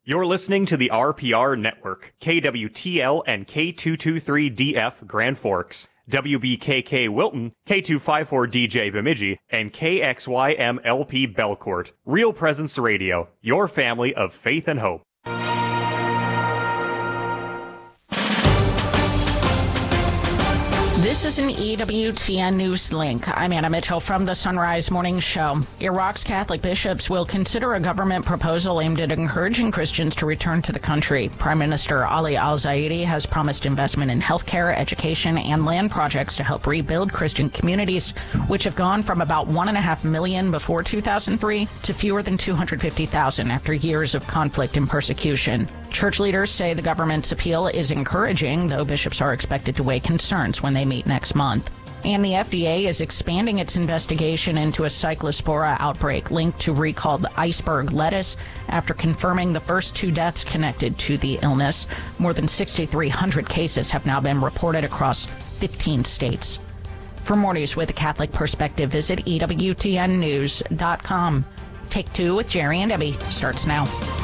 You're listening to the RPR Network, KWTL and K223DF Grand Forks, WBKK Wilton, K254DJ Bemidji, and KXYMLP Belcourt. Real Presence Radio, your family of faith and hope. This is an EWTN News Link. I'm Anna Mitchell from the Sunrise Morning Show. Iraq's Catholic bishops will consider a government proposal aimed at encouraging Christians to return to the country. Prime Minister Ali al-Zaidi has promised investment in healthcare, education, and land projects to help rebuild Christian communities, which have gone from about 1.5 million before 2003 to fewer than 250,000 after years of conflict and persecution. Church leaders say the government's appeal is encouraging, though bishops are expected to weigh concerns when they meet next month. And the FDA is expanding its investigation into a cyclospora outbreak linked to recalled iceberg lettuce after confirming the first 2 deaths connected to the illness. More than 6,300 cases have now been reported across 15 states. For more news with a Catholic perspective, visit EWTNnews.com. Take 2 with Jerry and Debbie starts now.